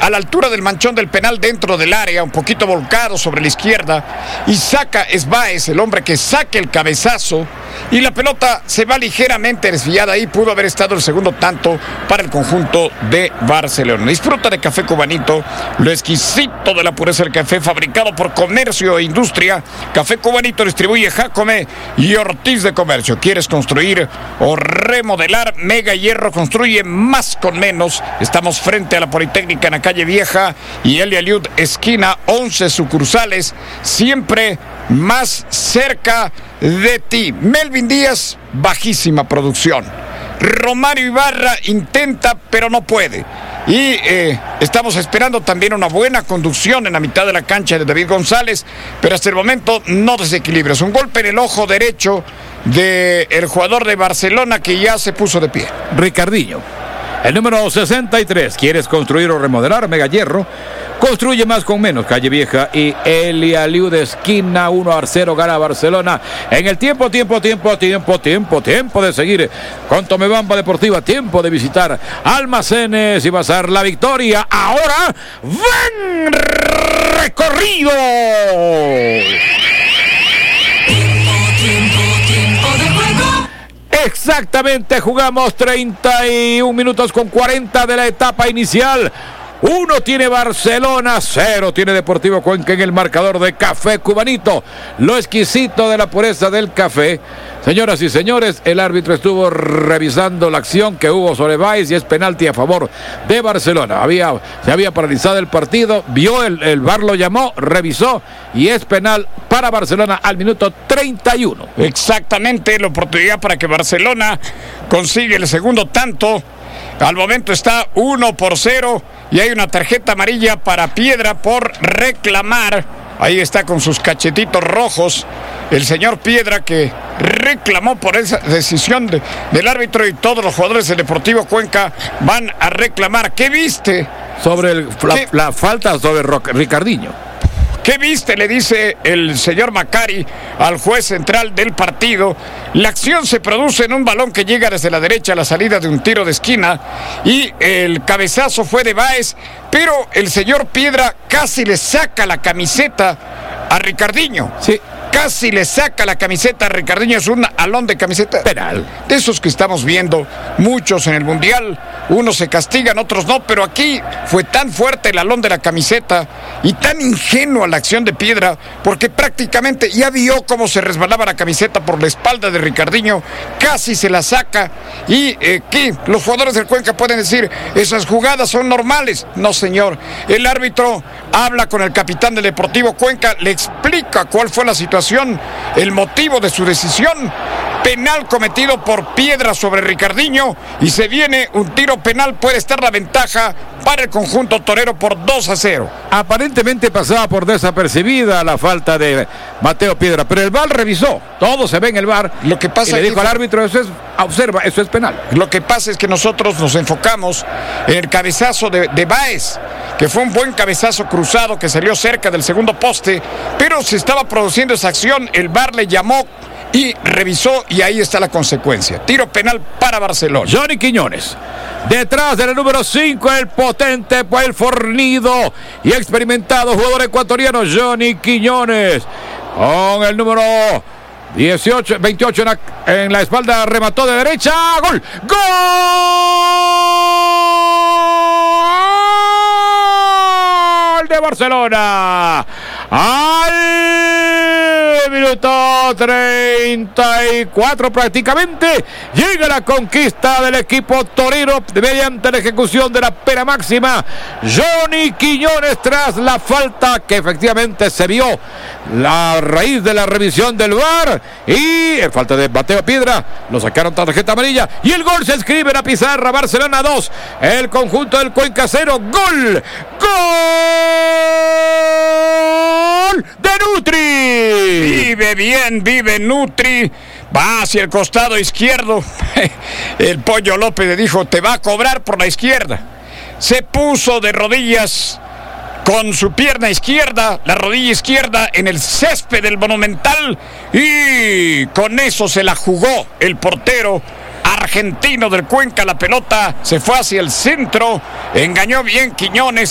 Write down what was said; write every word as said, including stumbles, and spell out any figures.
a la altura del manchón del penal dentro del área, un poquito volcado sobre la izquierda, y saca es Báez, el hombre que saque el cabezazo, y la pelota se va ligeramente desviada. Ahí pudo haber estado el segundo tanto para el conjunto de Barcelona. Disfruta de café cubanito, lo exquisito de la pureza del café, fabricado por Comercio e Industria. Café Cubanito distribuye Jacome y Ortiz de Comercio. ¿Quieres construir o remodelar? Mega Hierro construye más con menos. Estamos frente a la Politécnica en la calle Vieja y Elia Liud, esquina, once sucursales, siempre más cerca de ti. Melvin Díaz, bajísima producción. Romario Ibarra intenta, pero no puede. Y eh, estamos esperando también una buena conducción en la mitad de la cancha de David González, pero hasta el momento no desequilibra. Es un golpe en el ojo derecho del jugador de Barcelona que ya se puso de pie. Ricardinho, el número sesenta y tres. ¿Quieres construir o remodelar? Mega Hierro construye más con menos. Calle Vieja y Elia Liud, esquina, uno a cero, gana Barcelona. En el tiempo, tiempo, tiempo, tiempo, tiempo, tiempo de seguir con Tomebamba Deportiva, tiempo de visitar Almacenes y Bazar La Victoria. Ahora, ¡ven recorrido! Exactamente, jugamos treinta y un minutos con cuarenta de la etapa inicial. Uno tiene Barcelona, cero tiene Deportivo Cuenca en el marcador de Café Cubanito. Lo exquisito de la pureza del café. Señoras y señores, el árbitro estuvo revisando la acción que hubo sobre Báez y es penalti a favor de Barcelona. Había, se había paralizado el partido, vio el, el V A R, lo llamó, revisó y es penal para Barcelona al minuto treinta y uno. Exactamente, la oportunidad para que Barcelona consiga el segundo tanto. Al momento está uno por cero y hay una tarjeta amarilla para Piedra por reclamar. Ahí está con sus cachetitos rojos el señor Piedra, que reclamó por esa decisión de, del árbitro, y todos los jugadores del Deportivo Cuenca van a reclamar. ¿Qué viste? Sobre el, la, la falta sobre Ricardinho. ¿Qué viste?, le dice el señor Macari al juez central del partido. La acción se produce en un balón que llega desde la derecha a la salida de un tiro de esquina y el cabezazo fue de Báez, pero el señor Piedra casi le saca la camiseta a Ricardinho. Sí. Casi le saca la camiseta a Ricardinho. Es un alón de camiseta penal, de esos que estamos viendo muchos en el Mundial. Unos se castigan, otros no, pero aquí fue tan fuerte el alón de la camiseta y tan ingenua la acción de Piedra, porque prácticamente ya vio cómo se resbalaba la camiseta por la espalda de Ricardinho, casi se la saca. Y eh, ¿qué? Los jugadores del Cuenca pueden decir, esas jugadas son normales. No, señor, el árbitro habla con el capitán del Deportivo Cuenca, le explica cuál fue la situación, el motivo de su decisión. Penal cometido por Piedra sobre Ricardinho y se viene un tiro penal. Puede estar la ventaja para el conjunto torero por dos a cero. Aparentemente pasaba por desapercibida la falta de Mateo Piedra, pero el V A R revisó, todo se ve en el V A R. Lo que pasa y le dijo que... al árbitro, eso es, observa, eso es penal. Lo que pasa es que nosotros nos enfocamos en el cabezazo de, de Báez, que fue un buen cabezazo cruzado que salió cerca del segundo poste, pero se estaba produciendo esa acción, el V A R le llamó y revisó y ahí está la consecuencia. Tiro penal para Barcelona. Johnny Quiñones, detrás del número cinco, el potente, el fornido y experimentado jugador ecuatoriano Johnny Quiñones, con el número dieciocho, veintiocho en la, en la espalda, remató de derecha, gol, gol de Barcelona al minuto treinta y cuatro prácticamente. Llega la conquista del equipo torero mediante la ejecución de la pena máxima. Johnny Quiñones, tras la falta que efectivamente se vio la raíz de la revisión del V A R y el falta de Mateo Piedra, lo sacaron tarjeta amarilla y el gol se escribe en la pizarra. Barcelona dos, el conjunto del Cuenca cero. Gol, gol de Nutri. Vive bien, vive Nutri. Va hacia el costado izquierdo. El Pollo López le dijo, te va a cobrar por la izquierda. Se puso de rodillas con su pierna izquierda, la rodilla izquierda en el césped del Monumental, y con eso se la jugó el portero argentino del Cuenca. La pelota se fue hacia el centro, engañó bien Quiñones.